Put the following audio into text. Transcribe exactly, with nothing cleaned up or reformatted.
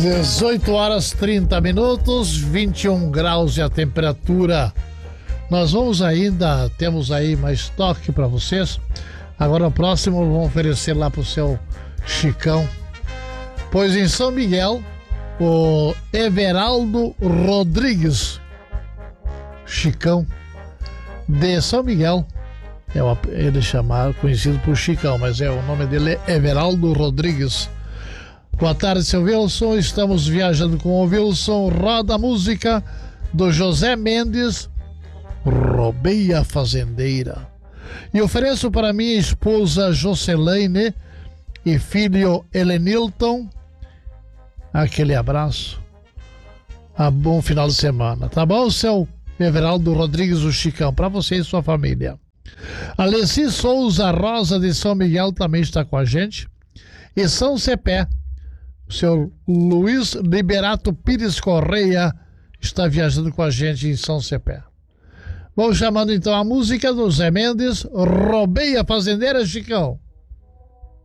dezoito horas trinta minutos, vinte e um graus e a temperatura. Nós vamos ainda, temos aí mais toque para vocês. Agora o próximo vamos oferecer lá pro seu Chicão. Pois em São Miguel, o Everaldo Rodrigues, Chicão, de São Miguel, é o, ele chamado, conhecido por Chicão, mas é o nome dele é Everaldo Rodrigues. Boa tarde, seu Wilson. Estamos viajando com o Wilson. Roda a música do José Mendes, Roubei a Fazendeira. E ofereço para minha esposa Jocelaine e filho Helenilton aquele abraço. A bom final de semana. Tá bom, seu Everaldo Rodrigues, o Chicão, para você e sua família. Alessi Souza Rosa de São Miguel também está com a gente. E São Cepé, o seu Luiz Liberato Pires Correia está viajando com a gente em São Cepé. Vamos chamando então a música do Zé Mendes, Roubei a Fazendeira, Chicão.